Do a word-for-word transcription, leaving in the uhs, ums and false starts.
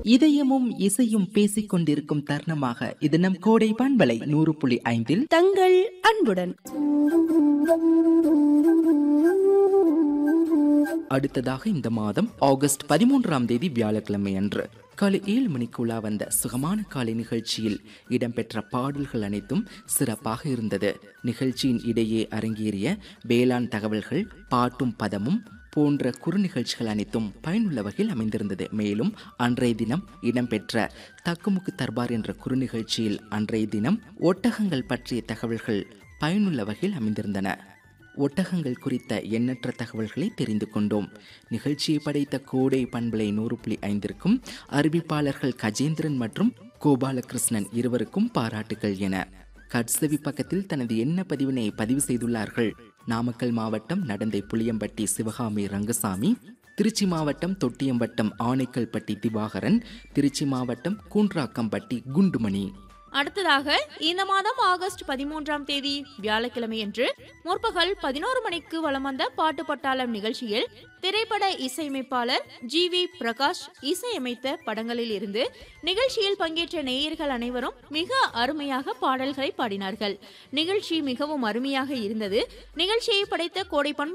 இதயமும் இசையும் பேசிக் கொண்டிருக்கும் தருணமாக இது நம் கோடை பண்பலை நூறு புள்ளி ஐந்தில் தங்கள் அன்புடன். அடுத்ததாக இந்த மாதம் ஆகஸ்ட் பதிமூன்றாம் தேதி வியாழக்கிழமை அன்று காலை ஏழு மணிக்குள்ளா வந்த சுகமான காலை நிகழ்ச்சியில் இடம்பெற்ற பாடல்கள் அனைத்தும் சிறப்பாக இருந்தது. நிகழ்ச்சியின் இடையே அரங்கேறிய வேளாண் தகவல்கள், பாட்டும் பதமும் போன்ற குறு நிகழ்ச்சிகள் அனைத்தும் பயனுள்ள வகையில் அமைந்திருந்தது. மேலும் அன்றைய தினம் இடம்பெற்ற தக்குமுக்கு தர்பார் என்ற குறு நிகழ்ச்சியில் அன்றைய தினம் ஒட்டகங்கள் பற்றிய தகவல்கள் பயனுள்ள வகையில் அமைந்திருந்தன. ஒட்டகங்கள் குறித்த எண்ணற்ற தகவல்களை தெரிந்து கொண்டோம். நிகழ்ச்சியை படைத்த கோடை பண்பலை நூறு புள்ளி ஐந்திற்கும் அறிவிப்பாளர்கள் கஜேந்திரன் மற்றும் கோபாலகிருஷ்ணன் இருவருக்கும் பாராட்டுகள் என கட்சவி பக்கத்தில் தனது எண்ண பதிவினை பதிவு செய்துள்ளார்கள். நாமக்கல் மாவட்டம் நடந்தை புளியம்பட்டி சிவகாமி ரங்கசாமி, திருச்சி மாவட்டம் தொட்டியம்பட்டம் ஆனைக்கல்பட்டி திவாகரன், திருச்சி மாவட்டம் கூன்றாக்கம்பட்டி குண்டுமணி. அடுத்ததாக இந்த மாதம் ஆகஸ்ட் பதிமூன்றாம் தேதி வியாழக்கிழமையன்று முற்பகல் பதினோரு மணிக்கு வலம் வந்த பாட்டு பட்டாளம் நிகழ்ச்சியில் திரைப்பட இசையமைப்பாளர் ஜி வி பிரகாஷ் இசையமைத்த படங்களில் இருந்து நிகழ்ச்சியில் பங்கேற்ற நேயர்கள் அனைவரும் மிக அருமையாக பாடல்களை பாடினார்கள். நிகழ்ச்சி மிகவும் அருமையாக இருந்தது. நிகழ்ச்சியை படைத்த கோடை